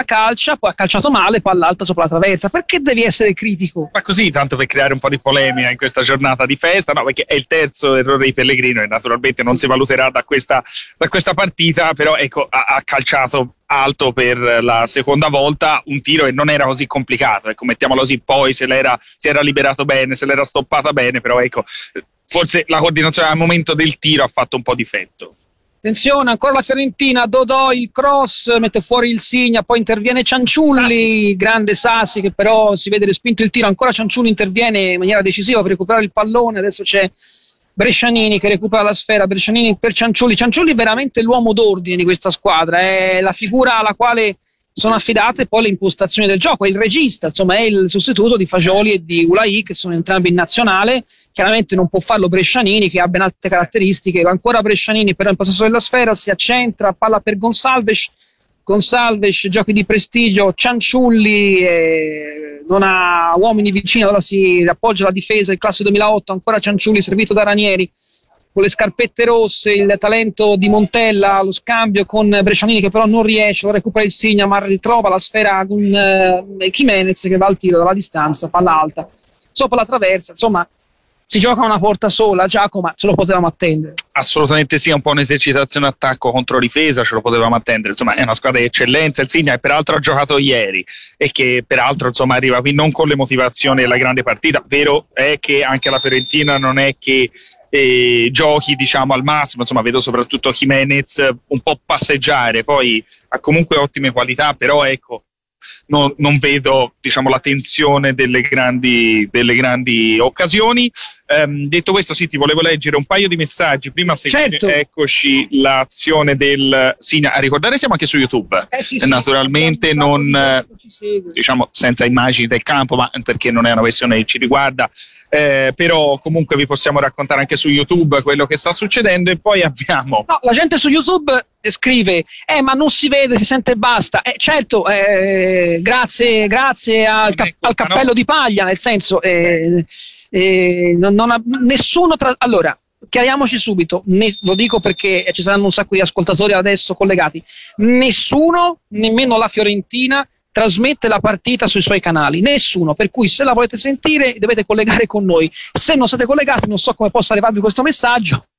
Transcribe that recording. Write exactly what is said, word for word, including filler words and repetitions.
calcia, poi ha calciato male, palla alta sopra la traversa. Perché devi essere critico? Ma così, tanto per creare un po' di polemica in questa giornata di festa, no, perché è il terzo errore di Pellegrino e naturalmente non si valuterà da questa, da questa partita, però ecco, ha, ha calciato alto per la seconda volta un tiro e non era così complicato, ecco, mettiamolo così, poi se l'era, si era liberato bene, se l'era stoppata bene, però ecco, forse la coordinazione al momento del tiro ha fatto un po' difetto. Attenzione, ancora la Fiorentina, Dodò il cross, mette fuori il Signa, poi interviene Cianciulli, Sassi. Grande Sassi che però si vede respinto il tiro, ancora Cianciulli interviene in maniera decisiva per recuperare il pallone, adesso c'è Brescianini che recupera la sfera, Brescianini per Cianciulli, Cianciulli è veramente l'uomo d'ordine di questa squadra, è la figura alla quale sono affidate poi le impostazioni del gioco, è il regista, insomma è il sostituto di Fagioli e di Ulai che sono entrambi in nazionale, chiaramente non può farlo Brescianini che ha ben altre caratteristiche, ancora Brescianini però in possesso della sfera, si accentra, palla per Gonsalves, Gonsalves, giochi di prestigio, Cianciulli eh, non ha uomini vicini, allora si appoggia alla difesa, il classe duemilaotto, ancora Cianciulli servito da Ranieri, con le scarpette rosse, il talento di Montella, lo scambio con Brescianini che però non riesce, lo recupera il Signa ma ritrova la sfera con eh, Jimenez che va al tiro dalla distanza, palla alta, sopra la traversa, insomma si gioca a una porta sola, Giacomo, ce lo potevamo attendere. Assolutamente sì, è un po' un'esercitazione attacco contro difesa, ce lo potevamo attendere, insomma è una squadra di eccellenza, il Signa e peraltro ha giocato ieri e che peraltro insomma arriva qui non con le motivazioni della grande partita, vero è che anche la Fiorentina non è che eh, giochi diciamo al massimo, insomma vedo soprattutto Jimenez un po' passeggiare, poi ha comunque ottime qualità, però ecco Non, non vedo diciamo la tensione delle grandi, delle grandi occasioni. Um, detto questo, sì, ti volevo leggere un paio di messaggi prima se certo. Eccoci l'azione del Signa, a ricordare siamo anche su YouTube eh sì, sì, naturalmente sì, non diciamo senza immagini del campo, ma perché non è una questione che ci riguarda, eh, però comunque vi possiamo raccontare anche su YouTube quello che sta succedendo. E poi abbiamo no, la gente su YouTube scrive eh ma non si vede, si sente e basta, eh, certo eh, grazie, grazie al, cap- al cappello di paglia, nel senso eh, eh, non, non ha, nessuno tra- allora chiariamoci subito, ne- lo dico perché ci saranno un sacco di ascoltatori adesso collegati, nessuno, nemmeno la Fiorentina trasmette la partita sui suoi canali, nessuno, per cui se la volete sentire dovete collegare con noi, se non siete collegati non so come possa arrivarvi questo messaggio,